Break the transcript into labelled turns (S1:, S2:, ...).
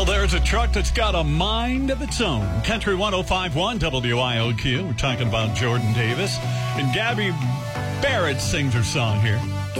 S1: Well, there's a truck that's got a mind of its own. Country 105.1 WIOQ. We're talking about Jordan Davis. And Gabby Barrett sings her song here.